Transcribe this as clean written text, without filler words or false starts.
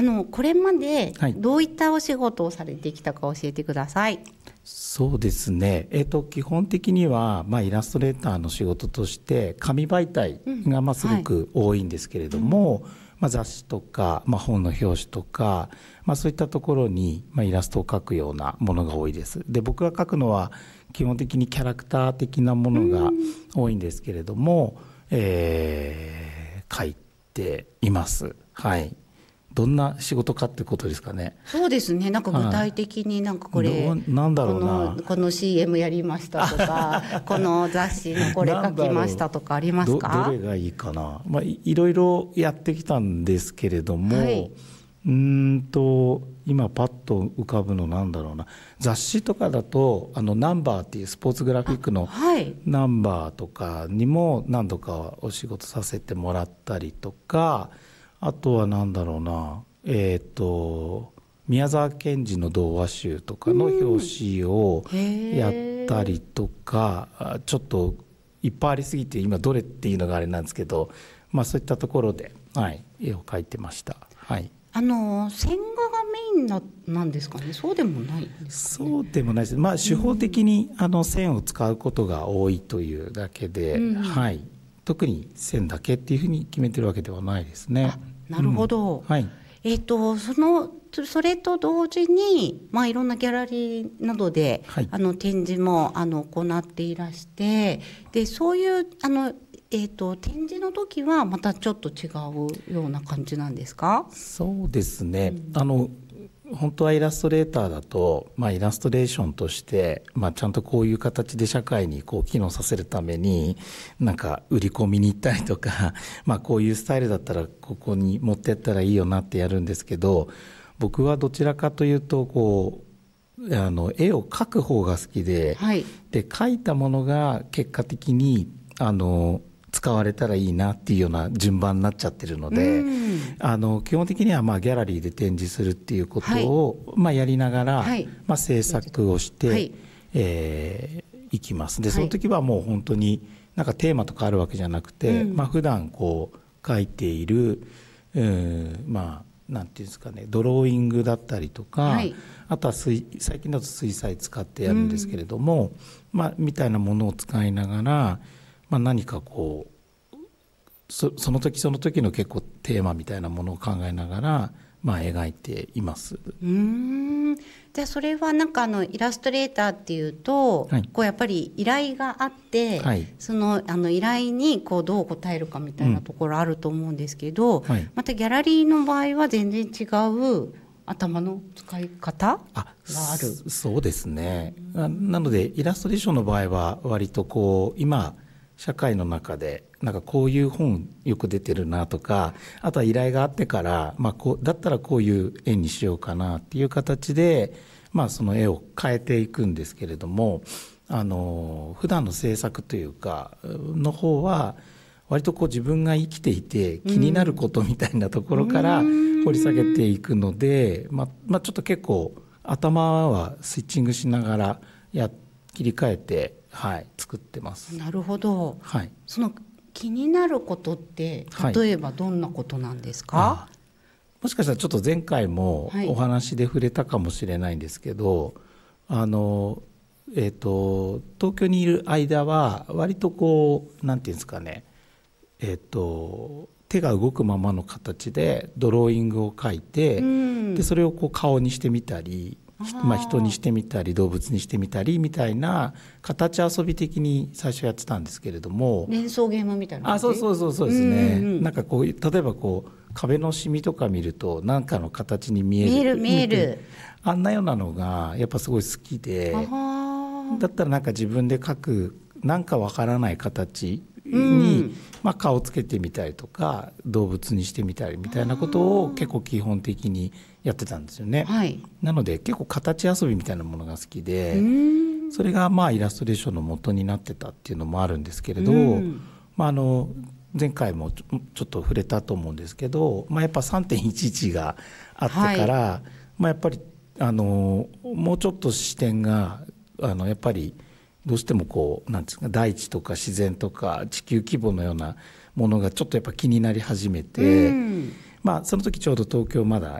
これまではいどういったお仕事をされてきたか教えてください。 そうですね、基本的には、イラストレーターの仕事として紙媒体がすごく多いんですけれども、雑誌とか、本の表紙とか、そういったところに、イラストを描くようなものが多いです。で、僕が描くのは基本的にキャラクター的なものが多いんですけれども、描いています。はい。どんな仕事かってことですかね。 そうですね。なんか具体的になんかこれ、 なんだろうな、 この CM やりましたとかこの雑誌のこれ書きましたとかありますか？ どれがいいかな。いろいろやってきたんですけれども、はい、今パッと浮かぶのなんだろうな。雑誌とかだとナンバーっていうスポーツグラフィックのナンバーとかにも何度かお仕事させてもらったりとか、あとはなんだろうな、宮沢賢治の童話集とかの表紙をやったりとか、ちょっといっぱいありすぎて今どれっていうのがあれなんですけど、そういったところで、絵を描いてました。はい。 線画がメインなんですかね。そうでもないんですかね。 そうでもないです。手法的に線を使うことが多いというだけで、はい。特に線だけっていうふうに決めてるわけではないですね。 なるほど。 はい。 それと同時に、いろんなギャラリーなどで、 はい、 展示も行っていらして、でそういう展示の時はまたちょっと違うような感じなんですか？ そうですね。本当はイラストレーターだと、イラストレーションとして、ちゃんとこういう形で社会に機能させるためになんか売り込みに行ったりとかこういうスタイルだったらここに持ってったらいいよなってやるんですけど、僕はどちらかというと絵を描く方が好きで、 はい、 で描いたものが結果的に使われたらいいなっていうような順番になっちゃってるので、基本的にはギャラリーで展示するっていうことを、やりながら、制作をして、いきます。でその時はもう本当になんかテーマとかあるわけじゃなくて、普段描いているなんていうんですかね、ドローイングだったりとか、あとは最近だと水彩使ってやるんですけれども、みたいなものを使いながら、何かその時その時の結構テーマみたいなものを考えながら、描いています。 じゃあそれはなんかイラストレーターっていうと、やっぱり依頼があって、その依頼にどう応えるかみたいなところあると思うんですけど、またギャラリーの場合は全然違う頭の使い方がある。 そうですね。なのでイラストレーションの場合は割と今社会の中でなんかこういう本よく出てるなとか、あとは依頼があってから、だったらこういう絵にしようかなっていう形で、その絵を変えていくんですけれども、普段の制作というかの方は割と自分が生きていて気になることみたいなところから掘り下げていくので、ちょっと結構頭はスイッチングしながら切り替えて、作ってます。 なるほど。その気になることって例えばどんなことなんですか？ もしかしたらちょっと前回もお話で触れたかもしれないんですけど、東京にいる間は割となんていうんですかね、手が動くままの形でドローイングを描いて、でそれを顔にしてみたり、人にしてみたり動物にしてみたりみたいな形遊び的に最初やってたんですけれども、 連想ゲームみたいな感じ？ そうですね。なんか例えば壁のシミとか見ると何かの形に見えるあんなようなのがやっぱすごい好きで、だったらなんか自分で描くなんかわからない形に、顔つけてみたりとか動物にしてみたりみたいなことを結構基本的にやってたんですよね。なので結構形遊びみたいなものが好きで、それがイラストレーションの元になってたっていうのもあるんですけれど、前回もちょっと触れたと思うんですけど、やっぱ 3.11 があってから、やっぱりもうちょっと視点がやっぱりどうしてもなんですか、大地とか自然とか地球規模のようなものがちょっとやっぱ気になり始めて、その時ちょうど東京まだ